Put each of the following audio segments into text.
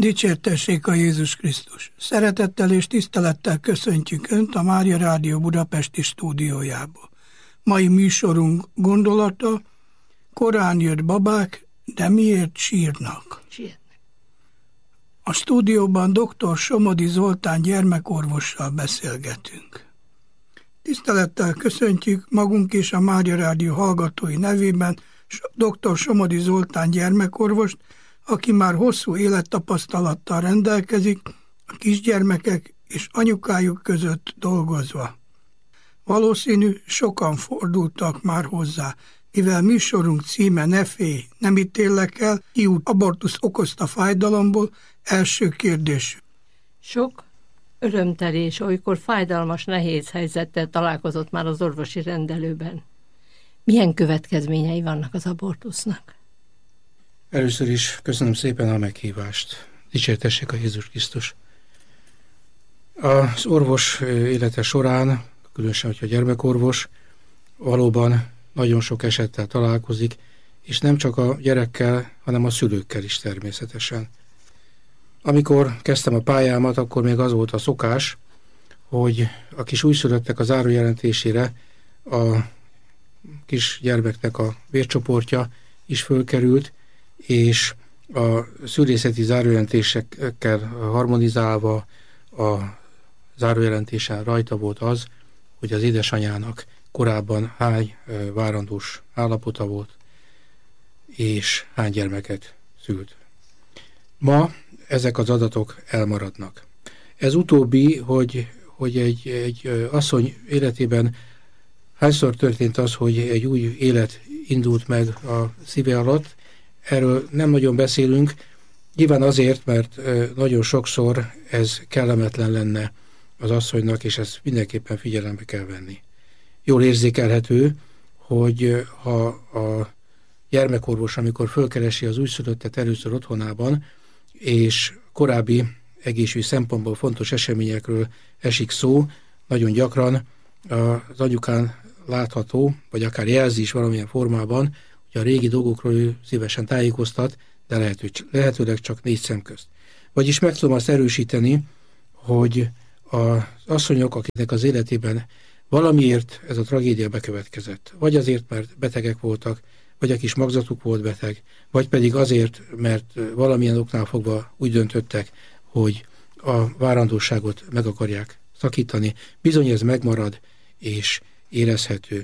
Dicsértessék a Jézus Krisztus! Szeretettel és tisztelettel köszöntjük Önt a Mária Rádió budapesti stúdiójából. Mai műsorunk gondolata: korán jött babák, de miért sírnak? A stúdióban dr. Somodi Zoltán gyermekorvossal beszélgetünk. Tisztelettel köszöntjük magunk és a Mária Rádió hallgatói nevében dr. Somodi Zoltán gyermekorvost, aki már hosszú élettapasztalattal rendelkezik a kisgyermekek és anyukájuk között dolgozva. Valószínű, sokan fordultak már hozzá, mivel műsorunk címe Ne félj, nem ítéllek el, kiút abortusz okozta fájdalomból. Első kérdés. Sok örömteli és olykor fájdalmas, nehéz helyzettel találkozott már az orvosi rendelőben. Milyen következményei vannak az abortusznak? Először is köszönöm szépen a meghívást. Dicsértessék a Jézus Krisztus. Az orvos élete során, különösen, hogyha gyermekorvos, valóban nagyon sok esettel találkozik, és nem csak a gyerekkel, hanem a szülőkkel is természetesen. Amikor kezdtem a pályámat, akkor még az volt a szokás, hogy a kis újszülöttek a zárójelentésére a kis gyermeknek a vércsoportja is fölkerült, és a szülészeti zárójelentésekkel harmonizálva a zárójelentésen rajta volt az, hogy az édesanyának korábban hány várandós állapota volt, és hány gyermeket szült. Ma ezek az adatok elmaradnak. Ez utóbbi, hogy egy asszony életében hányszor történt az, hogy egy új élet indult meg a szíve alatt, erről nem nagyon beszélünk, nyilván azért, mert nagyon sokszor ez kellemetlen lenne az asszonynak, és ezt mindenképpen figyelembe kell venni. Jól érzékelhető, hogy ha a gyermekorvos, amikor fölkeresi az újszülöttet először otthonában, és korábbi egészségügyi szempontból fontos eseményekről esik szó, nagyon gyakran az anyukán látható, vagy akár jelzi is valamilyen formában, hogy a régi dolgokról ő szívesen tájékoztat, de lehetőleg csak 4 szem közt. Vagyis meg tudom azt erősíteni, hogy az asszonyok, akiknek az életében valamiért ez a tragédia bekövetkezett, vagy azért, mert betegek voltak, vagy a kis magzatuk volt beteg, vagy pedig azért, mert valamilyen oknál fogva úgy döntöttek, hogy a várandóságot meg akarják szakítani, bizony ez megmarad és érezhető.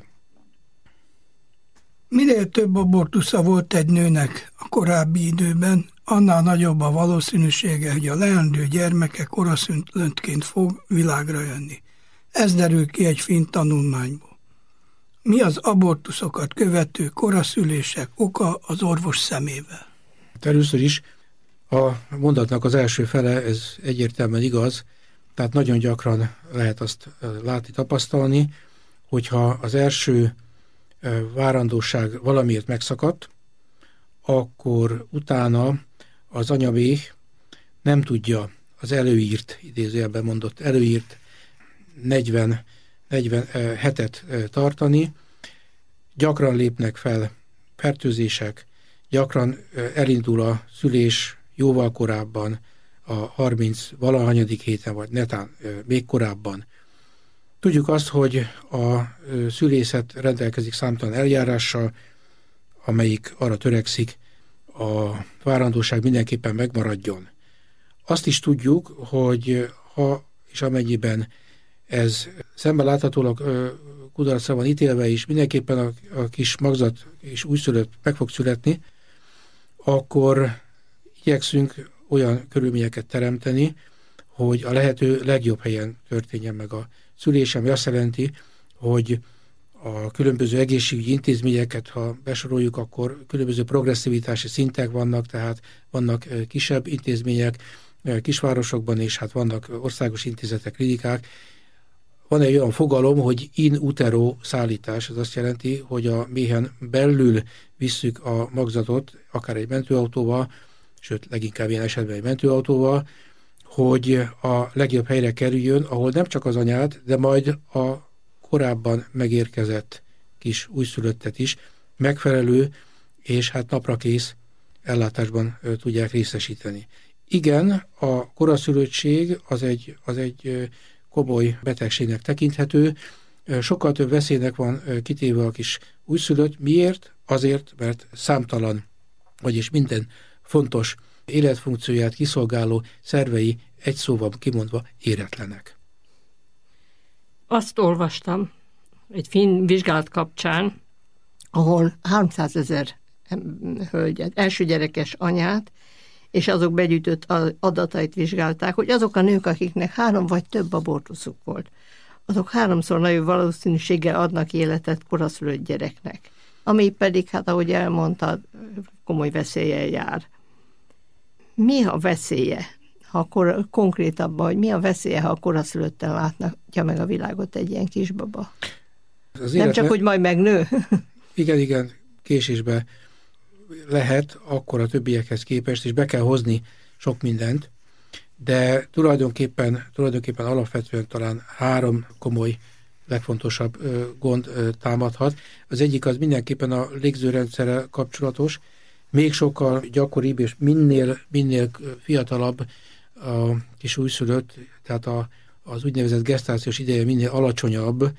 Minél több abortusza volt egy nőnek a korábbi időben, annál nagyobb a valószínűsége, hogy a leendő gyermeke koraszülöttként fog világra jönni. Ez derül ki egy finn tanulmányból. Mi az abortuszokat követő koraszülések oka az orvos szemével? Először is a mondatnak az első fele, ez egyértelműen igaz, tehát nagyon gyakran lehet azt látni, tapasztalni, hogyha az első várandóság valamiért megszakadt, akkor utána az anyaméh nem tudja az előírt, idézőjelben mondott előírt 40 hetet tartani, gyakran lépnek fel fertőzések, gyakran elindul a szülés jóval korábban, a 30 valahanyadik héten, vagy netán még korábban. Tudjuk azt, hogy a szülészet rendelkezik számtalan eljárással, amelyik arra törekszik, a várandóság mindenképpen megmaradjon. Azt is tudjuk, hogy ha és amennyiben ez szemben láthatólag kudarcra van ítélve is, mindenképpen a kis magzat és újszülött meg fog születni, akkor igyekszünk olyan körülményeket teremteni, hogy a lehető legjobb helyen történjen meg a szülés, ami azt jelenti, hogy a különböző egészségügyi intézményeket, ha besoroljuk, akkor különböző progresszivitási szintek vannak, tehát vannak kisebb intézmények kisvárosokban, és hát vannak országos intézetek, klinikák. Van egy olyan fogalom, hogy in utero szállítás, ez azt jelenti, hogy a méhen belül visszük a magzatot, akár egy mentőautóval, sőt, leginkább ilyen esetben egy mentőautóval, hogy a legjobb helyre kerüljön, ahol nem csak az anyát, de majd a korábban megérkezett kis újszülöttet is megfelelő és hát naprakész ellátásban tudják részesíteni. Igen, a koraszülöttség az egy komoly betegségnek tekinthető. Sokkal több veszélynek van kitéve a kis újszülött. Miért? Azért, mert számtalan, vagyis minden fontos életfunkcióját kiszolgáló szervei egy szóval kimondva éretlenek. Azt olvastam egy finn vizsgálat kapcsán, ahol 300 000 hölgyet, első gyerekes anyát, és azok begyűjtött adatait vizsgálták, hogy azok a nők, akiknek 3 vagy több abortuszuk volt, azok 3-szor nagyobb valószínűséggel adnak életet koraszülött gyereknek, ami pedig, hát ahogy elmondtad, komoly veszéllyel jár. Mi a veszélye, konkrétabban, hogy mi a veszélye, ha a koraszülötten látja meg a világot egy ilyen kisbaba? Nem csak, hogy majd megnő. Igen, késésbe lehet akkor a többiekhez képest, és be kell hozni sok mindent, de tulajdonképpen alapvetően talán 3 komoly, legfontosabb gond támadhat. Az egyik az mindenképpen a légzőrendszerrel kapcsolatos, még sokkal gyakoribb, és minél fiatalabb a kis újszülött, tehát az úgynevezett gesztációs ideje minél alacsonyabb,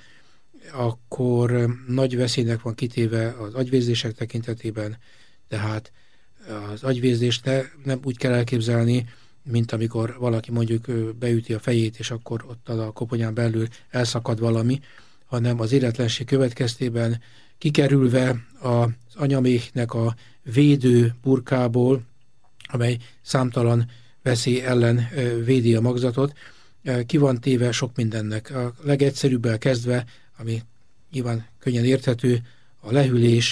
akkor nagy veszélynek van kitéve az agyvérzések tekintetében, tehát az agyvérzést nem úgy kell elképzelni, mint amikor valaki mondjuk beüti a fejét, és akkor ott a koponyán belül elszakad valami, hanem az éretlenség következtében kikerülve az anyaméhnek a védő burkából, amely számtalan veszély ellen védi a magzatot, ki van téve sok mindennek. A legegyszerűbbel kezdve, ami nyilván könnyen érthető, a lehűlés,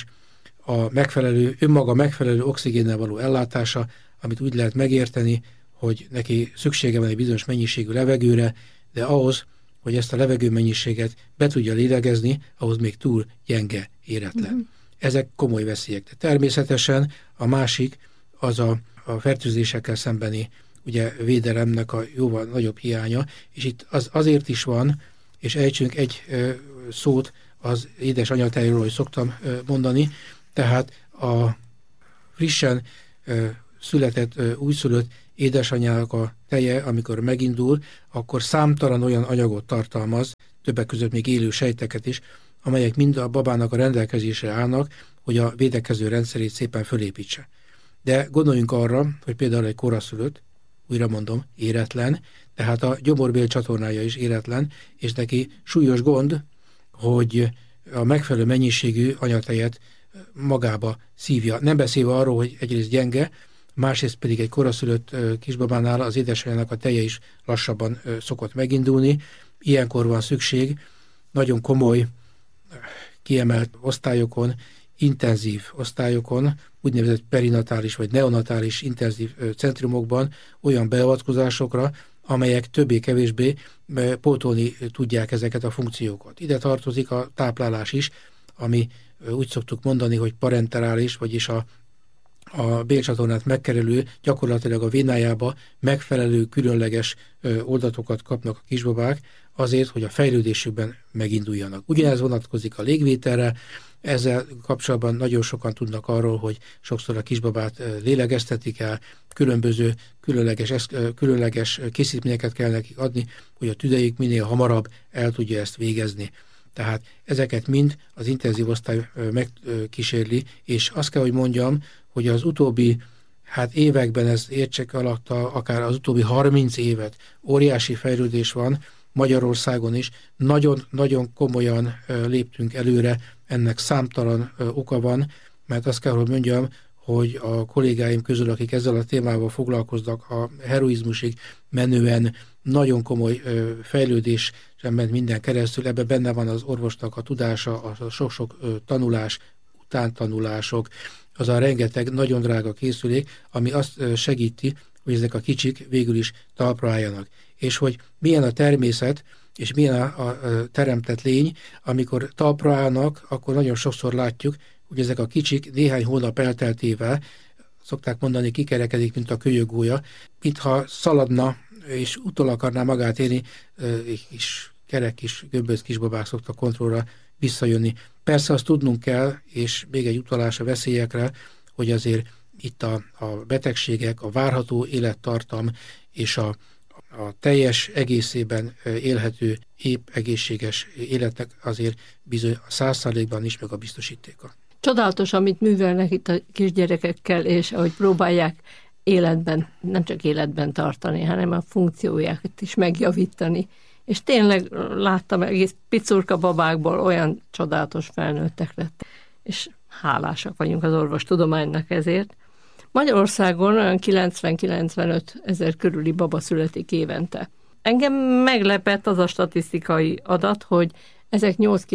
önmaga megfelelő oxigénnel való ellátása, amit úgy lehet megérteni, hogy neki szüksége van egy bizonyos mennyiségű levegőre, de ahhoz, hogy ezt a levegőmennyiséget be tudja lélegezni, ahhoz még túl gyenge, éretlen. Ezek komoly veszélyek. De természetesen a másik az a fertőzésekkel szembeni ugye, védelemnek a jóval nagyobb hiánya, és itt azért is van, és ejtsünk egy szót az édes anyatejről, hogy szoktam mondani, tehát a frissen született, újszülött édesanyának a teje, amikor megindul, akkor számtalan olyan anyagot tartalmaz, többek között még élő sejteket is, amelyek mind a babának a rendelkezésre állnak, hogy a védekező rendszerét szépen fölépítse. De gondoljunk arra, hogy például egy koraszülött, újra mondom, éretlen, tehát a gyomorbél csatornája is éretlen, és neki súlyos gond, hogy a megfelelő mennyiségű anyatejet magába szívja. Nem beszélve arról, hogy egyrészt gyenge, másrészt pedig egy koraszülött kisbabánál az édesanyjának a teje is lassabban szokott megindulni. Ilyenkor van szükség nagyon komoly, kiemelt osztályokon, intenzív osztályokon, úgynevezett perinatális vagy neonatális intenzív centrumokban olyan beavatkozásokra, amelyek többé-kevésbé pótolni tudják ezeket a funkciókat. Ide tartozik a táplálás is, ami úgy szoktuk mondani, hogy parenterális, vagyis a bélcsatornát megkerülő, gyakorlatilag a vénájába megfelelő különleges oldatokat kapnak a kisbabák, azért, hogy a fejlődésükben meginduljanak. Ugyanez vonatkozik a légvételre, ezzel kapcsolatban nagyon sokan tudnak arról, hogy sokszor a kisbabát lélegeztetik el, különböző különleges készítményeket kell nekik adni, hogy a tüdejük minél hamarabb el tudja ezt végezni. Tehát ezeket mind az intenzív osztály megkísérli, és azt kell, hogy mondjam, hogy az utóbbi években, ez értsek alatta, akár az utóbbi 30 évet óriási fejlődés van, Magyarországon is. Nagyon komolyan léptünk előre, ennek számtalan oka van, mert azt kell, hogy mondjam, hogy a kollégáim közül, akik ezzel a témával foglalkoznak, a heroizmusig menően nagyon komoly fejlődés sem ment minden keresztül, ebben benne van az orvosnak a tudása, a sok-sok tanulás, utántanulások, az a rengeteg nagyon drága készülék, ami azt segíti, hogy ezek a kicsik végül is talpra álljanak. És hogy milyen a természet, és milyen a teremtett lény, amikor talpra állnak, akkor nagyon sokszor látjuk, hogy ezek a kicsik néhány hónap elteltével, szokták mondani, kikerekedik, mint a kölyögólya, mintha szaladna, és utol akarná magát érni, és kerek kis, gömböc kisbabák szoktak kontrollra visszajönni. Persze azt tudnunk kell, és még egy utalás a veszélyekre, hogy azért itt a betegségek, a várható élettartam és a teljes egészében élhető, épp egészséges életnek azért bizony a 100%-ban is meg a biztosítéka. Csodálatos, amit művelnek itt a kisgyerekekkel, és ahogy próbálják életben, nem csak életben tartani, hanem a funkciójákat is megjavítani. És tényleg láttam, egész picurka babákból olyan csodálatos felnőttek lett, és hálásak vagyunk az orvostudománynak ezért. Magyarországon olyan 90-95 ezer körüli baba születik évente. Engem meglepett az a statisztikai adat, hogy ezek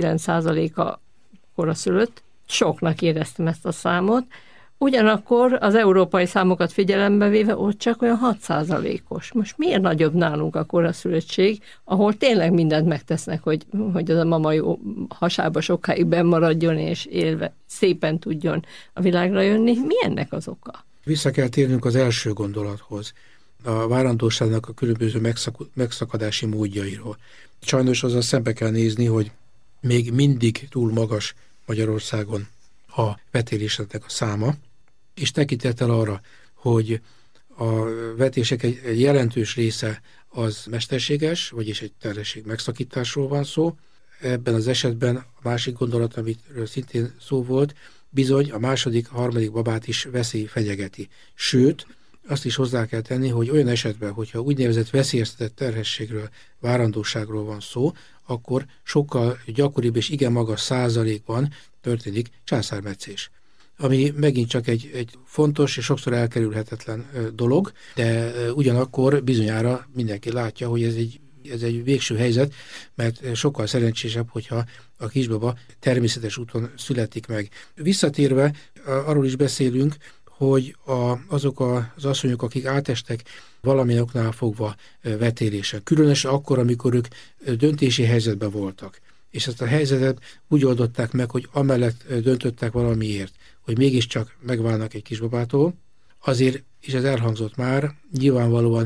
8-9%-a koraszülött. Soknak éreztem ezt a számot. Ugyanakkor az európai számokat figyelembe véve ott csak olyan 6%-os. Most miért nagyobb nálunk a koraszülöttség, ahol tényleg mindent megtesznek, hogy az a mama jó hasába sokáig benn maradjon, és élve szépen tudjon a világra jönni? Mi ennek az oka? Vissza kell térnünk az első gondolathoz, a várandóságnak a különböző megszakadási módjairól. Sajnos azzal szembe kell nézni, hogy még mindig túl magas Magyarországon a vetéléseknek a száma, és tekintettel arra, hogy a vetések egy jelentős része az mesterséges, vagyis egy terhesség megszakításról van szó. Ebben az esetben a másik gondolat, amiről szintén szó volt, bizony a második, harmadik babát is veszély fenyegeti. Sőt, azt is hozzá kell tenni, hogy olyan esetben, hogyha úgynevezett veszélyeztetett terhességről, várandóságról van szó, akkor sokkal gyakoribb és igen magas százalékban történik császármetszés. Ami megint csak egy fontos és sokszor elkerülhetetlen dolog, de ugyanakkor bizonyára mindenki látja, hogy ez egy végső helyzet, mert sokkal szerencsésebb, hogyha a kisbaba természetes úton születik meg. Visszatérve, arról is beszélünk, hogy azok az asszonyok, akik átestek valamilyen oknál fogva vetélésen, különösen akkor, amikor ők döntési helyzetben voltak, és ezt a helyzetet úgy oldották meg, hogy amellett döntöttek valamiért, hogy mégiscsak megválnak egy kisbabától, azért, és ez elhangzott már, nyilvánvalóan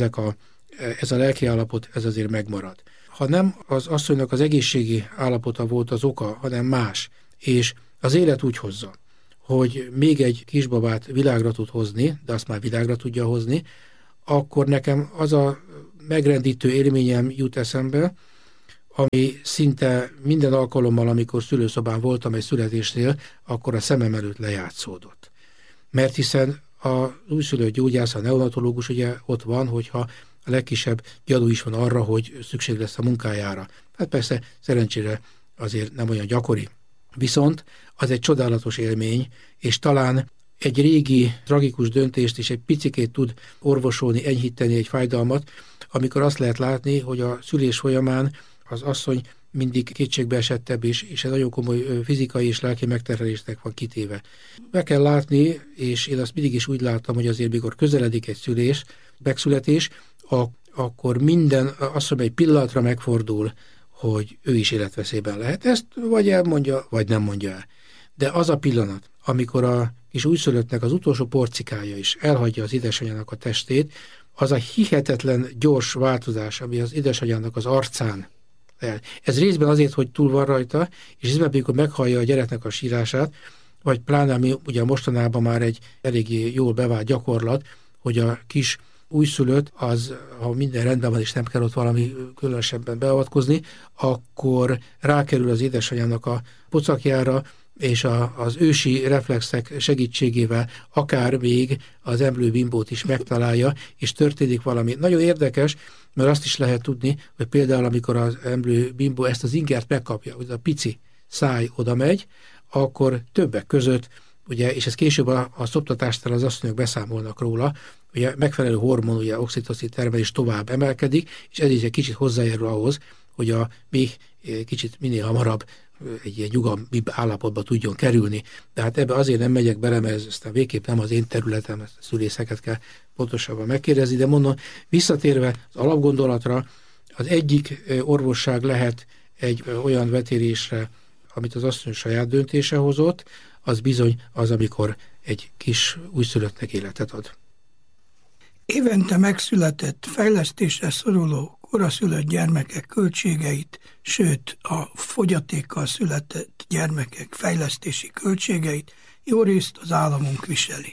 ez a lelki állapot, ez azért megmarad. Ha nem az asszonynak az egészségi állapota volt az oka, hanem más, és az élet úgy hozza, hogy még egy kisbabát világra tud hozni, de azt már világra tudja hozni, akkor nekem az a megrendítő élményem jut eszembe, ami szinte minden alkalommal, amikor szülőszobán voltam egy születésnél, akkor a szemem előtt lejátszódott. Mert hiszen az újszülött gyógyász, a neonatológus ugye ott van, hogyha a legkisebb gyanú is van arra, hogy szükség lesz a munkájára. Hát persze szerencsére azért nem olyan gyakori. Viszont az egy csodálatos élmény, és talán egy régi, tragikus döntést is egy picikét tud orvosolni, enyhíteni egy fájdalmat, amikor azt lehet látni, hogy a szülés folyamán az asszony mindig kétségbeesettebb és egy nagyon komoly fizikai és lelki megterhelésnek van kitéve. Be kell látni, és én azt mindig is úgy láttam, hogy azért mikor közeledik egy megszületés, akkor minden asszony egy pillanatra megfordul, hogy ő is életveszélyben lehet. Ezt vagy elmondja, vagy nem mondja el. De az a pillanat, amikor a kis újszülöttnek az utolsó porcikája is elhagyja az édesanyjának a testét, az a hihetetlen gyors változás, ami az édesanyjának az arcán el. Ez részben azért, hogy túl van rajta, és részben amikor meghallja a gyereknek a sírását, vagy pláne, ami ugye mostanában már egy eléggé jól bevált gyakorlat, hogy a kis újszülött, az, ha minden rendben van, és nem kell ott valami különösebben beavatkozni, akkor rákerül az édesanyjának a pocakjára, és az ősi reflexek segítségével akár még az emlőbimbót is megtalálja, és történik valami. Nagyon érdekes, mert azt is lehet tudni, hogy például amikor az emlőbimbó ezt az ingert megkapja, hogy a pici száj oda megy, akkor többek között, ugye, és ez később a szoptatásnál az asszonyok beszámolnak róla, ugye megfelelő hormon, ugye oxitocin termelés tovább emelkedik, és ez is egy kicsit hozzájárul ahhoz, hogy még kicsit minél hamarabb egy ilyen nyugalmibb állapotba tudjon kerülni. De hát ebbe azért nem megyek bele, mert ez aztán végképp nem az én területem, ezt a szülészeket kell pontosabban megkérdezni, de mondom, visszatérve az alapgondolatra, az egyik orvosság lehet egy olyan vetélésre, amit az asszony saját döntése hozott, az bizony az, amikor egy kis újszülöttnek életet ad. Évente megszületett, fejlesztésre szoruló koraszülött gyermekek költségeit, sőt a fogyatékkal született gyermekek fejlesztési költségeit jó részt az államunk viseli.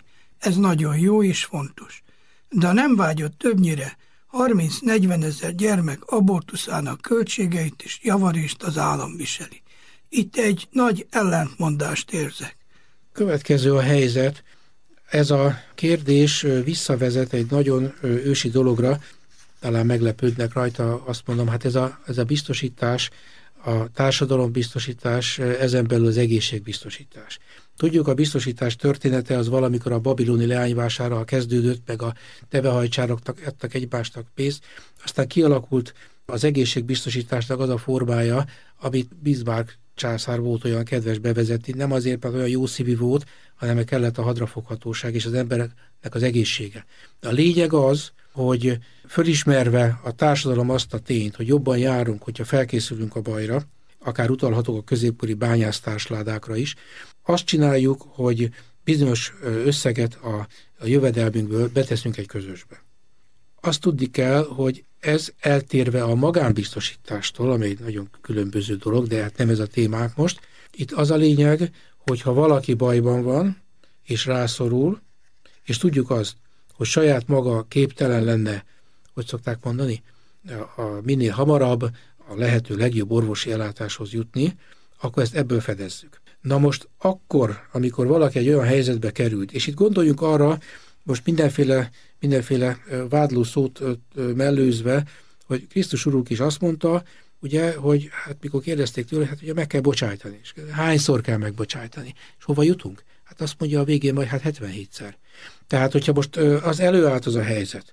Ez nagyon jó és fontos. De a nem vágyott többnyire 30-40 ezer gyermek abortuszának költségeit és javarészt az állam viseli. Itt egy nagy ellentmondást érzek. Következő a helyzet. Ez a kérdés visszavezet egy nagyon ősi dologra, talán meglepődnek rajta, azt mondom, hát ez a biztosítás, a társadalombiztosítás, ezen belül az egészségbiztosítás. Tudjuk, a biztosítás története az valamikor a babiloni leányvásárral kezdődött, meg a tevehajcsároknak adtak egymásnak pénzt, aztán kialakult az egészségbiztosításnak az a formája, amit Bismarck császár volt olyan kedves bevezetni, nem azért, mert olyan jó szívű volt, hanem kellett a hadrafoghatóság és az embereknek az egészsége. A lényeg az, hogy fölismerve a társadalom azt a tényt, hogy jobban járunk, hogyha felkészülünk a bajra, akár utalhatok a középkori bányásztársládákra is, azt csináljuk, hogy bizonyos összeget a jövedelmünkből beteszünk egy közösbe. Azt tudni kell, hogy ez eltérve a magánbiztosítástól, amely egy nagyon különböző dolog, de hát nem ez a témánk most, itt az a lényeg, hogy ha valaki bajban van, és rászorul, és tudjuk azt, hogy saját maga képtelen lenne, hogy szokták mondani, minél hamarabb a lehető legjobb orvosi ellátáshoz jutni, akkor ezt ebből fedezzük. Na most akkor, amikor valaki egy olyan helyzetbe került, és itt gondoljunk arra, most mindenféle vádló szót mellőzve, hogy Krisztus Urunk is azt mondta, ugye, hogy hát mikor kérdezték tőle, hát ugye meg kell bocsájtani. És hányszor kell megbocsájtani? És hova jutunk? Hát azt mondja a végén majd hát 77-szer. Tehát, hogyha most az előállt az a helyzet,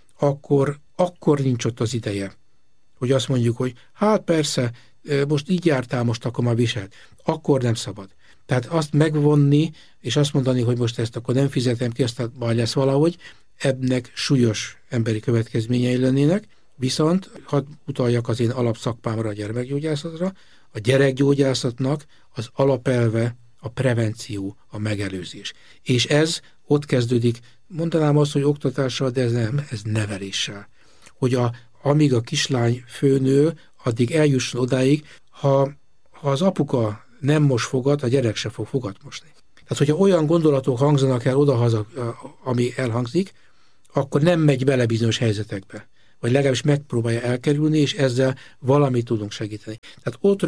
akkor nincs ott az ideje, hogy azt mondjuk, hogy hát persze, most így jártál, most akkor már viselt. Akkor nem szabad. Tehát azt megvonni, és azt mondani, hogy most ezt akkor nem fizetem ki, aztán majd lesz valahogy, ennek súlyos emberi következményei lennének, viszont hadd utaljak az én alapszakmámra, a gyermekgyógyászatra, a gyerekgyógyászatnak az alapelve a prevenció, a megelőzés. És ez ott kezdődik, mondanám azt, hogy oktatással, de ez nem, ez neveléssel. Hogy amíg a kislány főnő, addig eljusson odáig, ha az apuka nem mos fogat, a gyerek se fog fogat mosni. Tehát, hogyha olyan gondolatok hangzanak el odahaza, ami elhangzik, akkor nem megy bele bizonyos helyzetekbe. Vagy legalábbis megpróbálja elkerülni, és ezzel valamit tudunk segíteni. Tehát ott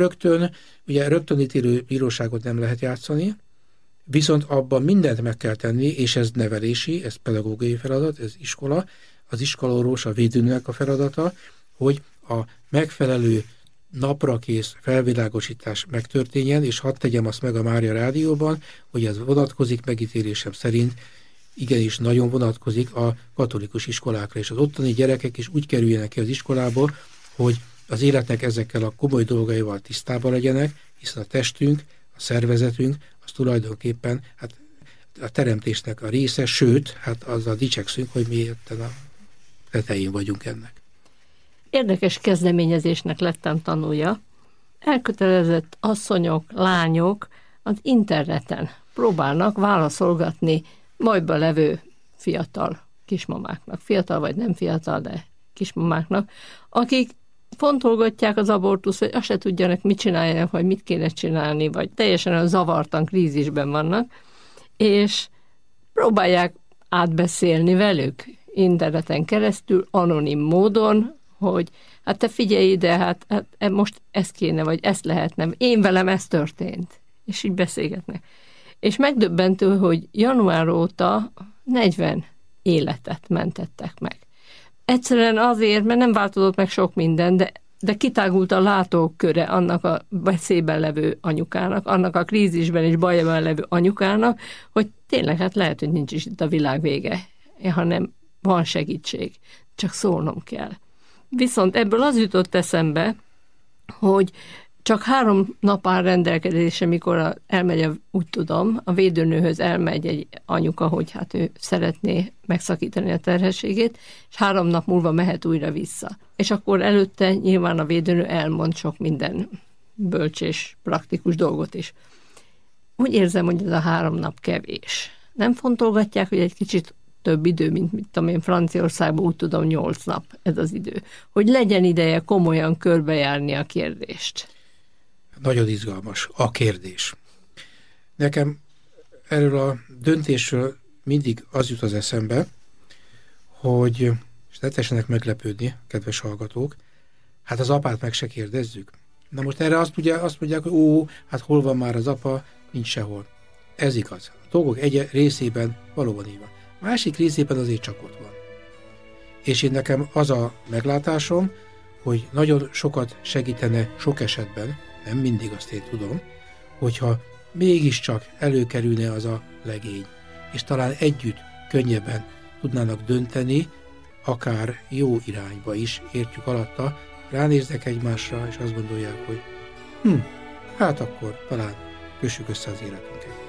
rögtönítélő bíróságot nem lehet játszani, viszont abban mindent meg kell tenni, és ez nevelési, ez pedagógiai feladat, ez iskola, az iskolaorvos, a védőnőnek a feladata, hogy a megfelelő naprakész felvilágosítás megtörténjen, és hadd tegyem azt meg a Mária Rádióban, hogy ez vonatkozik megítélésem szerint, igenis nagyon vonatkozik a katolikus iskolákra, és az ottani gyerekek is úgy kerüljenek ki az iskolából, hogy az életnek ezekkel a komoly dolgaival tisztában legyenek, hiszen a testünk, a szervezetünk, az tulajdonképpen hát a teremtésnek a része, sőt, hát azzal dicsekszünk, hogy mi a tetején vagyunk ennek. Érdekes kezdeményezésnek lettem tanulja. Elkötelezett asszonyok, lányok az interneten próbálnak válaszolgatni bajba levő fiatal kismamáknak, fiatal vagy nem fiatal, de kismamáknak, akik fontolgatják az abortuszt, vagy azt se tudjanak, mit csináljanak, vagy mit kéne csinálni, vagy teljesen zavartan krízisben vannak, és próbálják átbeszélni velük interneten keresztül, anonim módon, hogy hát te figyelj ide, hát most ez kéne, vagy ezt lehetne, én velem ez történt, és így beszélgetnek. És megdöbbentő, hogy január óta 40 életet mentettek meg. Egyszerűen azért, mert nem változott meg sok minden, de kitágult a látóköre annak a veszélyben levő anyukának, annak a krízisben és bajban levő anyukának, hogy tényleg hát lehet, hogy nincs is itt a világ vége, hanem van segítség, csak szólnom kell. Viszont ebből az jutott eszembe, hogy csak 3 nap áll rendelkezésre, mikor elmegy, úgy tudom, a védőnőhöz elmegy egy anyuka, hogy hát ő szeretné megszakítani a terhességét, és 3 nap múlva mehet újra vissza. És akkor előtte nyilván a védőnő elmond sok minden bölcs és praktikus dolgot is. Úgy érzem, hogy ez a 3 nap kevés. Nem fontolgatják, hogy egy kicsit több idő, mint mit tudom én, Franciaországban, úgy tudom, 8 nap ez az idő. Hogy legyen ideje komolyan körbejárni a kérdést. Nagyon izgalmas a kérdés. Nekem erről a döntésről mindig az jut az eszembe, hogy, és ne tessenek meglepődni, kedves hallgatók, hát az apát meg se kérdezzük. Na most erre azt mondják, hogy hát hol van már az apa, nincs sehol. Ez igaz. A dolgok egy részében valóban így van. Másik részében azért csak ott van. És én nekem az a meglátásom, hogy nagyon sokat segítene sok esetben, nem mindig, azt én tudom, hogyha mégiscsak előkerülne az a legény, és talán együtt könnyebben tudnának dönteni, akár jó irányba is, értjük alatta, ránéznek egymásra, és azt gondolják, hogy hát akkor talán kössük össze az életünket.